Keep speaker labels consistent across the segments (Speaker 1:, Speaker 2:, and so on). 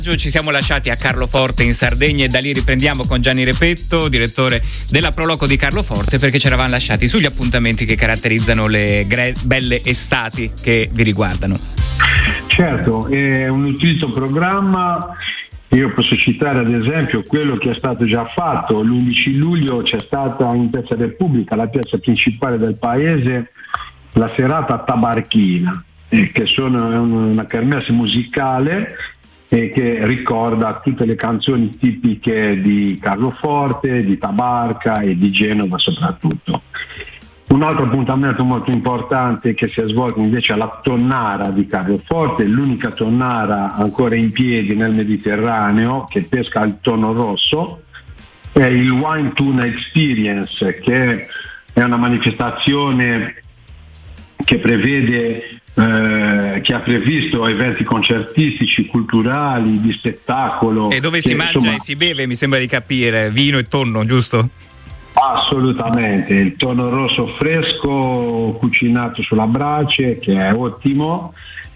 Speaker 1: Ci siamo lasciati a Carloforte in Sardegna e da lì riprendiamo con Gianni Repetto, direttore della Proloco di Carloforte, perché ci eravamo lasciati sugli appuntamenti che caratterizzano le belle estati che vi riguardano.
Speaker 2: Certo, è un nutrito programma. Io posso citare ad esempio quello che è stato già fatto. L'11 luglio c'è stata in Piazza Repubblica, la piazza principale del paese, la serata Tabarchina, che sono una kermesse musicale che ricorda tutte le canzoni tipiche di Carloforte, di Tabarca e di Genova soprattutto. Un altro appuntamento molto importante che si è svolto invece alla tonnara di Carloforte, l'unica tonnara ancora in piedi nel Mediterraneo che pesca il tonno rosso, è il Wine Tuna Experience, che è una manifestazione che prevede che ha previsto eventi concertistici, culturali, di spettacolo.
Speaker 1: E dove si mangia e si beve, mi sembra di capire, vino e tonno, giusto?
Speaker 2: Assolutamente, il tonno rosso fresco cucinato sulla brace, che è ottimo,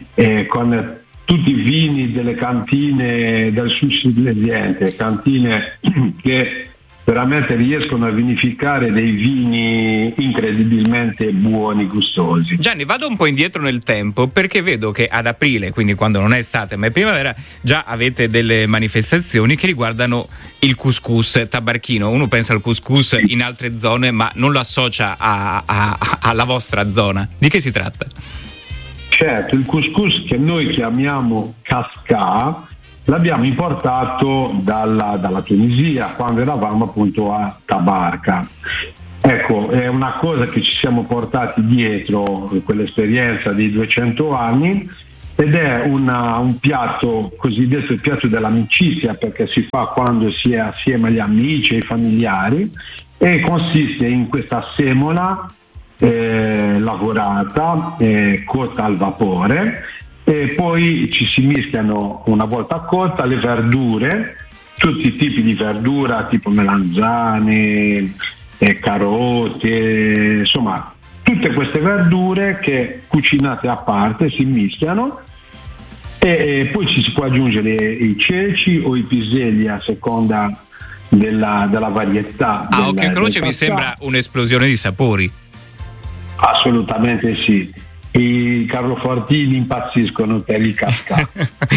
Speaker 2: con tutti i vini delle cantine del Sud Silesiente, cantine che veramente riescono a vinificare dei vini incredibilmente buoni, gustosi.
Speaker 1: Gianni, vado un po' indietro nel tempo perché vedo che ad aprile, quindi quando non è estate ma è primavera, già avete delle manifestazioni che riguardano il couscous tabarchino. Uno pensa al couscous in altre zone ma non lo associa alla vostra zona. Di che si tratta?
Speaker 2: Certo, il couscous che noi chiamiamo cascà l'abbiamo importato dalla Tunisia quando eravamo appunto a Tabarca. Ecco, è una cosa che ci siamo portati dietro, quell'esperienza dei 200 anni, ed è un piatto cosiddetto il piatto dell'amicizia, perché si fa quando si è assieme agli amici e ai familiari, e consiste in questa semola lavorata, cotta al vapore, e poi ci si mischiano, una volta cotta, le verdure, tutti i tipi di verdura tipo melanzane, carote, insomma tutte queste verdure che cucinate a parte si mischiano, e poi ci si può aggiungere i ceci o i piselli a seconda della varietà.
Speaker 1: A occhio e croce mi sembra un'esplosione di sapori.
Speaker 2: Assolutamente sì. I carlofortini impazziscono per il cascà.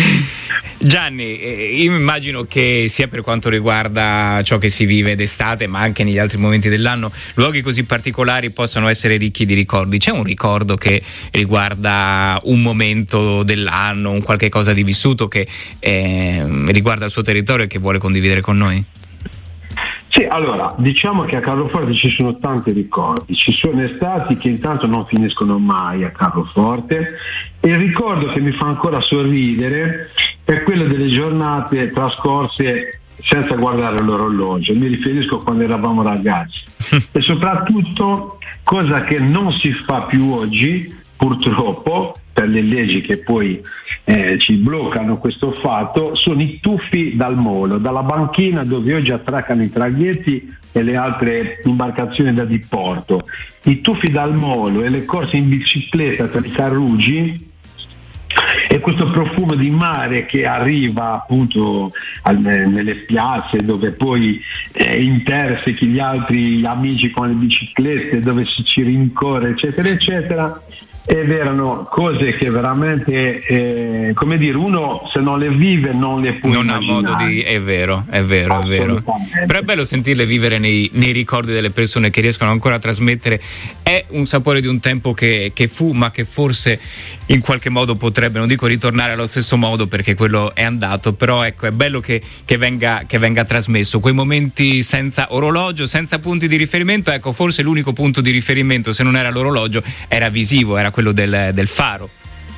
Speaker 1: Gianni, io immagino che sia per quanto riguarda ciò che si vive d'estate ma anche negli altri momenti dell'anno, luoghi così particolari possano essere ricchi di ricordi. C'è un ricordo che riguarda un momento dell'anno, un qualche cosa di vissuto che riguarda il suo territorio e che vuole condividere con noi?
Speaker 2: Sì, allora, diciamo che a Carloforte ci sono tanti ricordi, ci sono estati che intanto non finiscono mai a Carloforte, e il ricordo che mi fa ancora sorridere è quello delle giornate trascorse senza guardare l'orologio. Mi riferisco a quando eravamo ragazzi e soprattutto, cosa che non si fa più oggi purtroppo per le leggi che poi ci bloccano questo fatto, sono i tuffi dal molo, dalla banchina dove oggi attraccano i traghetti e le altre imbarcazioni da diporto. I tuffi dal molo e le corse in bicicletta per i carruggi, e questo profumo di mare che arriva appunto nelle piazze, dove poi intersechi gli altri amici con le biciclette, dove ci rincorre, eccetera eccetera. Ed erano cose che veramente, come dire, uno se non le vive non le può immaginare.
Speaker 1: Non ha modo di... È vero. Però è bello sentirle vivere nei ricordi delle persone che riescono ancora a trasmettere. È un sapore di un tempo che fu, ma che forse in qualche modo potrebbe, non dico ritornare allo stesso modo perché quello è andato, però ecco, è bello che venga trasmesso. Quei momenti senza orologio, senza punti di riferimento, ecco, forse l'unico punto di riferimento, se non era l'orologio, era visivo, era quello del faro.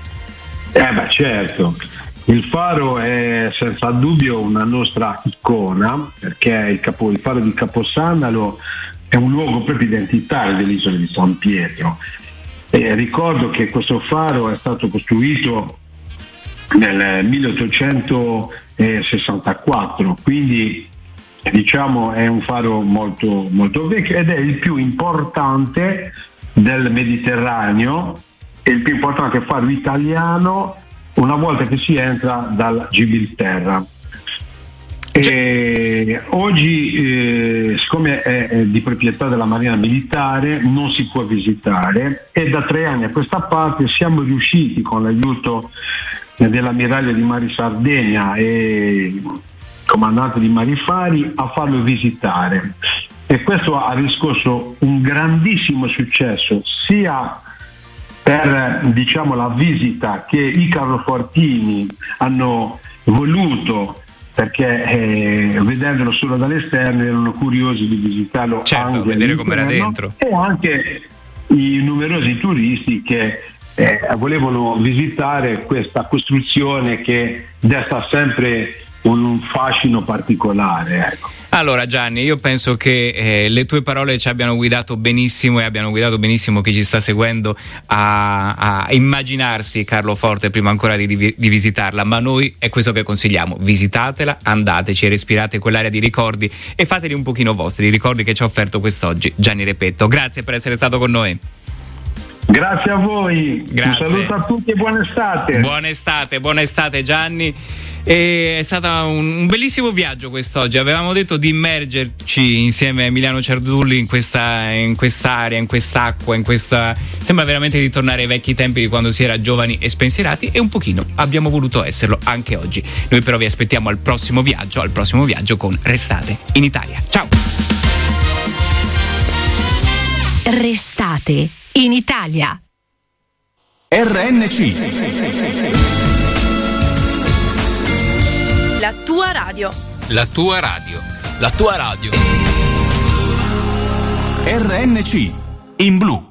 Speaker 2: Certo, il faro è senza dubbio una nostra icona, perché il faro di Caposandalo è un luogo proprio identitario dell'isola di San Pietro. Ricordo che questo faro è stato costruito nel 1864, quindi diciamo è un faro molto, molto vecchio ed è il più importante del Mediterraneo, è il più importante faro italiano una volta che si entra dal Gibilterra. Oggi, siccome è di proprietà della Marina Militare, non si può visitare, e da 3 anni a questa parte siamo riusciti, con l'aiuto dell'ammiraglio di Mari Sardegna e comandante di Mari Fari, a farlo visitare, e questo ha riscosso un grandissimo successo sia per, diciamo, la visita che i carrofortini hanno voluto, perché vedendolo solo dall'esterno erano curiosi di visitarlo,
Speaker 1: certo,
Speaker 2: anche
Speaker 1: vedere com'era dentro,
Speaker 2: e anche i numerosi turisti che volevano visitare questa costruzione che desta sempre un fascino particolare, ecco.
Speaker 1: Allora Gianni, io penso che le tue parole ci abbiano guidato benissimo e abbiano guidato benissimo chi ci sta seguendo a immaginarsi Carloforte prima ancora di visitarla, ma noi è questo che consigliamo: visitatela, andateci e respirate quell'area di ricordi e fateli un pochino vostri, i ricordi che ci ha offerto quest'oggi Gianni Repetto. Grazie per essere stato con noi.
Speaker 2: Grazie a voi.
Speaker 1: Grazie.
Speaker 2: Un saluto a tutti e buona estate.
Speaker 1: Buona estate Gianni. E è stato un bellissimo viaggio quest'oggi. Avevamo detto di immergerci insieme a Emiliano Ciardulli in quest'area, in quest'acqua, sembra veramente di tornare ai vecchi tempi di quando si era giovani e spensierati, e un pochino abbiamo voluto esserlo anche oggi. Noi però vi aspettiamo al prossimo viaggio con Restate in Italia. Ciao.
Speaker 3: Restate in Italia.
Speaker 4: RNC.
Speaker 3: La tua radio.
Speaker 4: La tua radio. La tua radio. RNC in blu.